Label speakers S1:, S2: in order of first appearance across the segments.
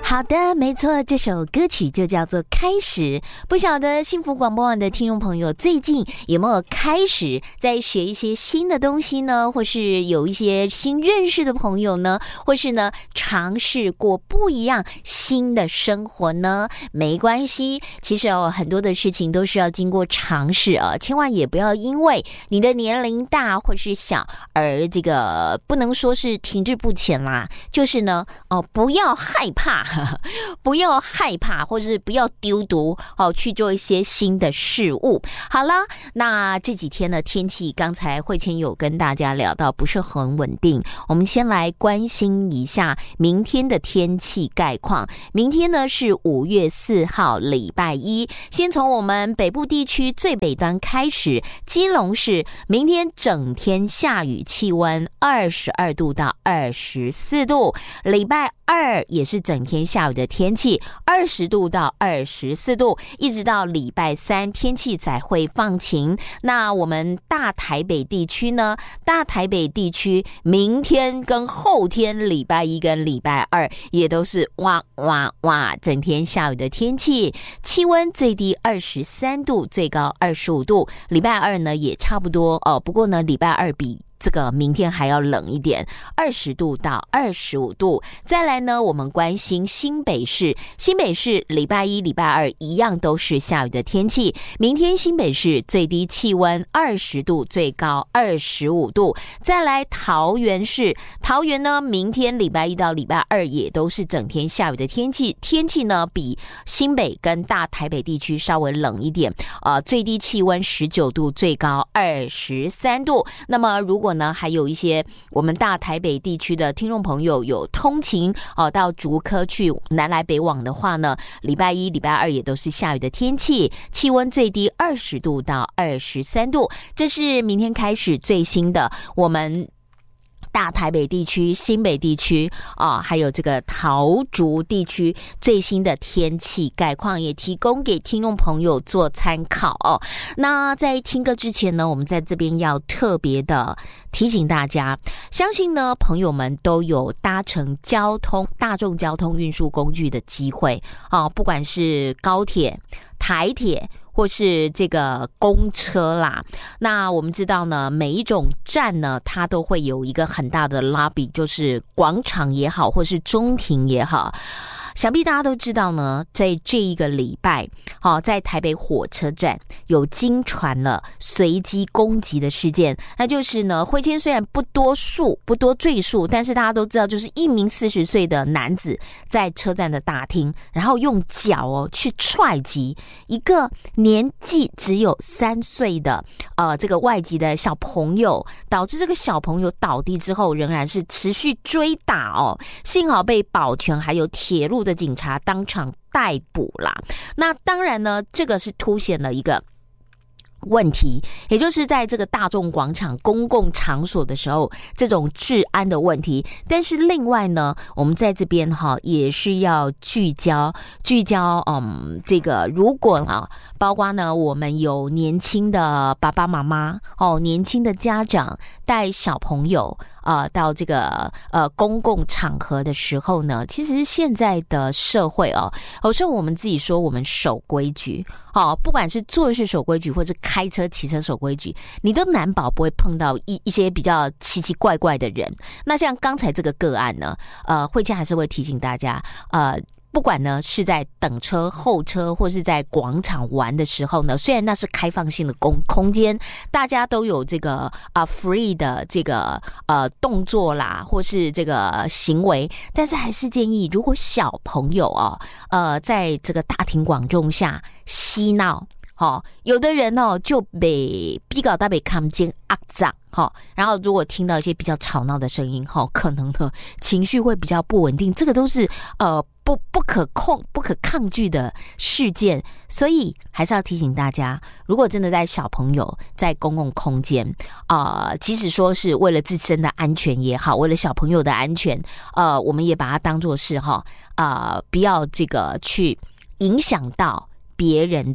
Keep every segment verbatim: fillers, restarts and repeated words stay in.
S1: 好的，没错，这首歌曲就叫做《开始》。不晓得幸福广播网的听众朋友最近有没有开始在学一些新的东西呢？或是有一些新认识的朋友呢？或是呢尝试过不一样新的生活呢？没关系，其实哦很多的事情都是要经过尝试啊，千万也不要因为你的年龄大或是小而这个不能说是停滞不前啦，就是呢哦不要害怕。不要害怕，或是不要丢毒哦，去做一些新的事物。好啦，那这几天的天气，刚才慧谦有跟大家聊到，不是很稳定。我们先来关心一下明天的天气概况。明天呢是五月四号，礼拜一。先从我们北部地区最北端开始，基隆市明天整天下雨，气温二十二度到二十四度。礼拜二也是整天下雨的天气，二十度到二十四度，一直到礼拜三天气才会放晴。那我们大台北地区呢，大台北地区明天跟后天礼拜一跟礼拜二也都是哇哇哇整天下雨的天气，气温最低二十三度，最高二十五度。礼拜二呢也差不多哦，不过呢礼拜二比这个明天还要冷一点，二十度到二十五度。再来呢，我们关心新北市，新北市礼拜一、礼拜二一样都是下雨的天气。明天新北市最低气温二十度，最高二十五度。再来桃园市，桃园呢，明天礼拜一到礼拜二也都是整天下雨的天气，天气呢比新北跟大台北地区稍微冷一点，呃，最低气温十九度，最高二十三度。那么如果呢还有一些我们大台北地区的听众朋友有通勤哦到竹科去南来北往的话呢，礼拜一礼拜二也都是下雨的天气，气温最低二十度到二十三度。这是明天开始最新的我们大台北地区、新北地区啊、哦，还有这个桃竹地区最新的天气概况，也提供给听众朋友做参考哦。那在听歌之前呢，我们在这边要特别的提醒大家，相信呢朋友们都有搭乘交通大众交通运输工具的机会哦，不管是高铁、台铁，或是这个公车啦。那我们知道呢，每一种站呢，它都会有一个很大的 lobby， 就是广场也好，或是中庭也好。想必大家都知道呢，在这一个礼拜，哦，在台北火车站有惊传了随机攻击的事件，那就是呢，慧谦虽然不多述、不多赘述，但是大家都知道，就是一名四十岁的男子在车站的大厅，然后用脚哦去踹击一个年纪只有三岁的呃这个外籍的小朋友，导致这个小朋友倒地之后，仍然是持续追打哦，幸好被保全还有铁路的警察当场逮捕啦。那当然呢，这个是凸显了一个问题，也就是在这个大众广场、公共场所的时候，这种治安的问题。但是另外呢，我们在这边哈也是要聚焦聚焦，嗯，这个如果啊，包括呢，我们有年轻的爸爸妈妈哦，年轻的家长带小朋友。呃，到这个呃公共场合的时候呢，其实现在的社会哦，有时候我们自己说我们守规矩哦，不管是做事守规矩，或是开车骑车守规矩，你都难保不会碰到一一些比较奇奇怪怪的人。那像刚才这个个案呢，呃，慧谦还是会提醒大家，呃。不管呢是在等车、候车，或是在广场玩的时候呢，虽然那是开放性的空空间，大家都有这个啊、uh, free 的这个呃动作啦，或是这个行为，但是还是建议，如果小朋友哦，呃，在这个大庭广众下嬉闹。哦，有的人哦就被逼搞到被看见肮脏哈，然后如果听到一些比较吵闹的声音哈、哦，可能呢情绪会比较不稳定，这个都是呃不不可控、不可抗拒的事件，所以还是要提醒大家，如果真的在小朋友在公共空间啊、呃，即使说是为了自身的安全也好，为了小朋友的安全，呃，我们也把它当作是哈啊、呃，不要这个去影响到别人的。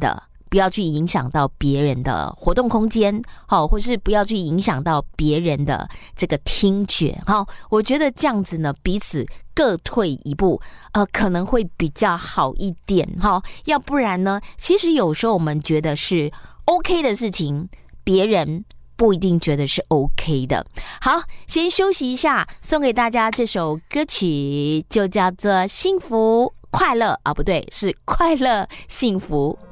S1: 不要去影响到别人的活动空间，好，或是不要去影响到别人的这个听觉，好，我觉得这样子呢，彼此各退一步，呃，可能会比较好一点，哈，要不然呢，其实有时候我们觉得是 OK 的事情，别人不一定觉得是 OK 的。好，先休息一下，送给大家这首歌曲，就叫做《幸福快乐》啊，不对，是快乐幸福。